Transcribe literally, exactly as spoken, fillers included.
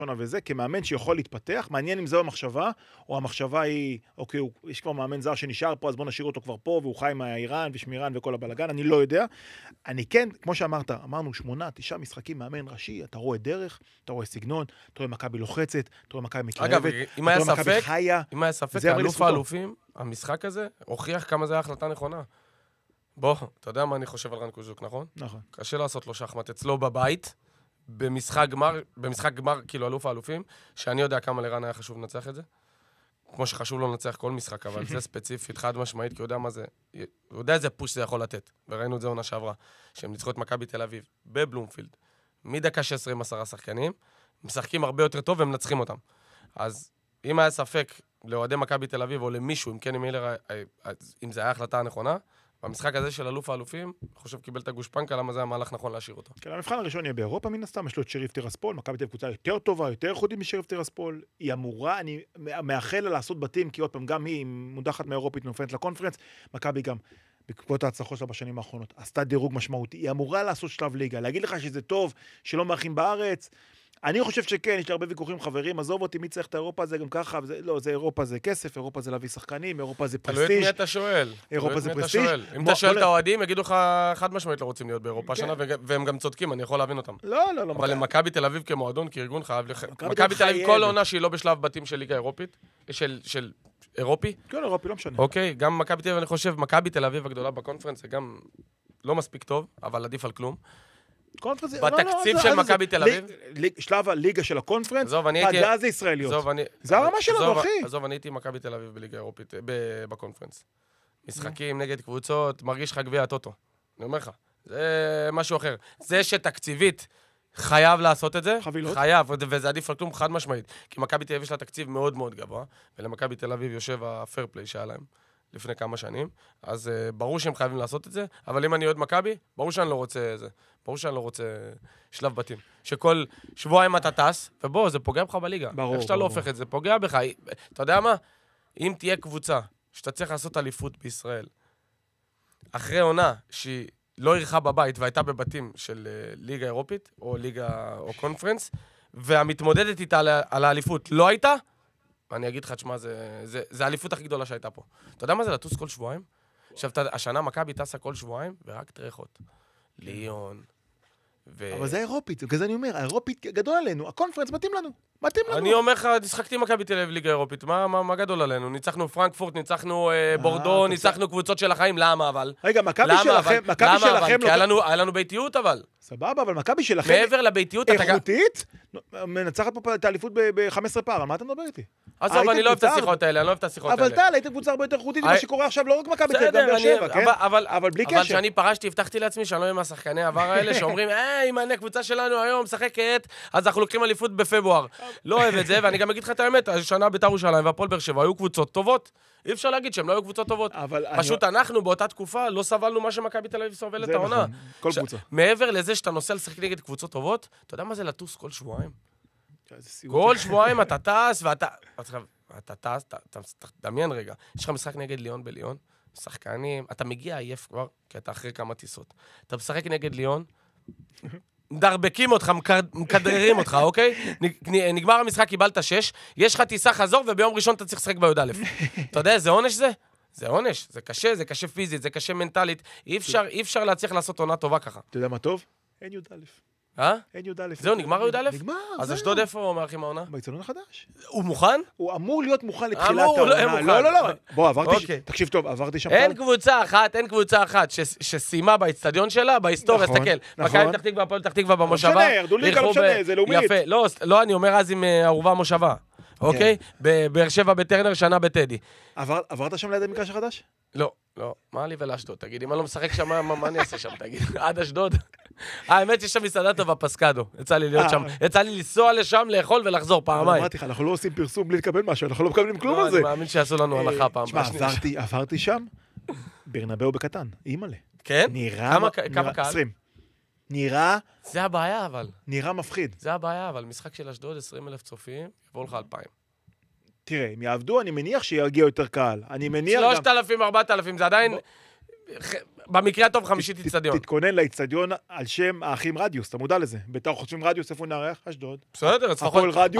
וזה, כמאמן שיכול להתפתח, מעניין אם זו המחשבה, או המחשבה היא, אוקיי, יש כבר מאמן זר שנשאר פה, אז בוא נשאיר אותו כבר פה, והוא חי עם האיראן ושמירן וכל הבלגן, אני לא יודע. אני כן, כמו שאמרת, אמרנו שמונה, תשעה משחקים, מאמן ראשי, אתה רואה דרך, אתה רואה סגנון, אתה רואה מכבי לוחצת, אתה רואה מכבי מקרבת, אם היה ספק, אם היה ספק, האלוף האלופים, המשחק הזה הוכיח כמה זה החלטה נכונה. בוא, אתה יודע מה אני חושב על רן קוז'וק, נכון? נכון. קשה לעשות לו שחמט אצלו בבית, במשחק גמר, במשחק גמר, כאילו, אלוף האלופים, שאני יודע כמה לרן היה חשוב לנצח את זה. כמו שחשוב לו לנצח כל משחק, אבל זה ספציפית, חד משמעית, כי הוא יודע מה זה, הוא יודע איזה פוש זה יכול לתת. וראינו את זה עונה שעברה, שהם ניצחו את מכבי תל אביב, בבלומפילד, מדקה שש עשרה עם עשרה שחקנים, משחקים הרבה יותר טוב והם מנצחים אותם. אז אם היה ספק לאוהדי מכבי תל אביב או למישהו, אם כן, אם זה היה החלטה הנכונה, במשחק הזה של אלוף האלופים, חושב קיבל את הגושפנקה, למה זה המהלך נכון להשאיר אותו. כן, המבחן הראשון יהיה באירופה מן הסתם, יש לו את שריף טירספול, מכבי תל אביב קבוצה יותר טובה, יותר איכותית משריף טירספול, היא אמורה, אני מאחל לה לעשות בתים, כי עוד פעם, גם היא מודחת מאירופית נופלת לקונפרנס, מכבי גם, בעקבות ההצלחות שלה בשנים האחרונות, עשתה דירוג משמעותי, היא אמורה לעשות שלב ליגה, להגיד לך שזה טוב, שלא מארחים בארץ, אני חושב שכן, יש לי הרבה ויכוחים חברים, עזוב אותי, מי צריך את אירופה, זה גם ככה, וזה, לא, זה אירופה זה כסף, אירופה זה להביא שחקנים, אירופה זה פרסטיג'. תלוי את מי אתה שואל. אירופה זה פרסטיג'. אם אתה שואל את האוהדים, יגידו לך חד משמעית לא רוצים להיות באירופה שנה, והם גם צודקים, אני יכול להבין אותם. לא, לא, לא. אבל למכבי תל אביב כמועדון, כארגון חייב לך. מכבי תל אביב כל עונה שהיא לא בשלב בתים של ליגה אירופית, של אירופי. כן, אירופי, לא משנה. אוקיי, גם מכבי תל אביב, אני חושב, מכבי תל אביב הגדולה בקונפרנס, זה גם לא מספיק טוב, אבל עדיף על כלום. בתקציב של מכבי תל אביב. שלב הליגה של הקונפרנס, פגע זה ישראליות. זה הרמה שלנו, אחי. עזוב, אני הייתי מכבי תל אביב בליגה אירופית, בקונפרנס. משחקים נגד קבוצות, מרגיש לך גביע הטוטו. אני אומר לך, זה משהו אחר. זה שתקציבית חייב לעשות את זה, חייב, וזה עדיף על כלום חד משמעית. כי מכבי תל אביב יש לה תקציב מאוד מאוד גבוה, ולמכבי תל אביב יושב הפייר פליי שהיה להם. לפני כמה שנים, אז uh, ברור שהם חייבים לעשות את זה, אבל אם אני עוד מכבי, ברור שאני לא רוצה זה, ברור שאני לא רוצה שלב בתים. שכל שבועיים אתה טס, ובוא, זה פוגע בך בליגה. ברור, איך שאתה ברור. לא הופך את זה, פוגע בך. אתה יודע מה? אם תהיה קבוצה שאתה צריך לעשות אליפות בישראל, אחרי עונה שהיא לא ערכה בבית והייתה בבתים של uh, ליגה אירופית, או ליגה או קונפרנס, והמתמודדת איתה על, על האליפות לא הייתה, אני אגיד לך, תשמע, זה, זה, זה האליפות הכי גדולה שהייתה פה. אתה יודע מה זה לטוס כל שבועיים? עכשיו, השנה מכבי טסה כל שבועיים, ורק טרחות. ליון, ו... אבל זה אירופית, בגלל זה אני אומר, האירופית גדול עלינו, הקונפרנס מתאים לנו, מתאים לנו. אני אומר לך, נשחקתי מכבי תל אביב ליגה אירופית, מה, מה, מה גדול עלינו? ניצחנו פרנקפורט, ניצחנו אה, בורדו, ניצחנו קבוצות של החיים, למה אבל? רגע, מכבי שלכם, מכבי שלכם... כי היה לנו, היה לנו ביתיות אבל. סבבה, אבל מכבי שלכם... מעבר לביתיות, אתה... איכותית? מנצחת פה את האליפות ב-חמש עשרה פער, על מה אתה מדבר איתי? עזוב, אני לא אוהב את השיחות האלה, אני לא אוהב את השיחות האלה. אבל טל, היית קבוצה הרבה יותר איכותית ממה שקורה עכשיו, לא רק מכבי תל אביב, גם באר שבע, כן? אבל בלי קשר. אבל כשאני פרשתי, הבטחתי לעצמי שאני לא עם השחקני העבר האלה, שאומרים, אה, אם הקבוצה שלנו היום משחקת, אז אנחנו לוקחים אליפות בפברואר. לא אוהב את זה, ואני גם אגיד לך את האמת, השנה בית"ר ירושלים והפועל באר שבע היו קבוצות טובות. אי אפשר להגיד שהם לא היו קבוצות טובות. פשוט אנחנו באותה תקופה לא סבלנו מה שמכבי תל אביב סובלת את העונה. כל קבוצה. מעבר לזה שאתה נוסע לשחק נגד קבוצות טובות, אתה יודע מה זה לטוס כל שבועיים? כל שבועיים אתה טס ואתה אתה טס, אתה דמיין רגע. יש לך משחק נגד ליון בליון, שחקנים, אתה מגיע עייף כבר, כי אתה אחרי כמה טיסות. אתה משחק נגד ליון, דרבקים אותך, מקדררים אותך, אוקיי? נגמר המשחק, קיבלת שש, יש לך טיסה חזור, וביום ראשון אתה צריך לשחק בי"א. אתה יודע, זה עונש זה? זה עונש, זה קשה, זה קשה פיזית, זה קשה מנטלית. אי אפשר, אי אפשר להצליח לעשות עונה טובה ככה. אתה יודע מה טוב? אין י"א. אה? אין י"א. זהו, נגמר י"א? נגמר, אז אשדוד איפה מארחים העונה? באיצטדיון החדש. הוא מוכן? הוא אמור להיות מוכן לתחילת העונה. לא, לא, לא. בוא, עברתי, תקשיב טוב, עברתי שם. אין קבוצה אחת, אין קבוצה אחת שסיימה באיצטדיון שלה, בהיסטוריה, תסתכל. מכבי פתח תקווה, הפועל פתח תקווה במושבה. לא משנה, ירדו ליגה, לא משנה, זה לאומית. יפה, לא, אני אומר אז עם ערובה מושבה. אוקיי? בבאר שבע בטרנר, שנה בטדי. עברת שם ליד המגרש החדש? לא, לא. מה לי ולאשדוד? תגיד, אם אני לא משחק שם, מה אני אעשה שם? תגיד, עד אשדוד. האמת שיש שם מסעדה טובה, פסקדו. יצא לי להיות שם. יצא לי לנסוע לשם, לאכול ולחזור פעמיים. אמרתי לך, אנחנו לא עושים פרסום בלי לקבל משהו, אנחנו לא מקבלים כלום על זה. אני מאמין שיעשו לנו הנחה פעם. תשמע, עברתי שם, ברנבאו בקטן, אימא'לה. כן? נראה... כמה קהל? עשרים. נראה... זה הבעיה, אבל. נראה מפחיד. זה הבעיה, אבל משחק של אשדוד, עשרים אלף צופים, יבואו לך אלפיים. תראה, אם יעבדו, אני מניח שיגיע יותר קהל. אני מניח... שלושת אלפים, ארבעת אלפים, זה עדיין... במקרה הטוב חמישית איצטדיון. תתכונן לאיצטדיון על שם האחים רדיוס, אתה מודע לזה. בית"ר חושבים רדיוס, איפה נארח? אשדוד. בסדר, הפועל רדיוס.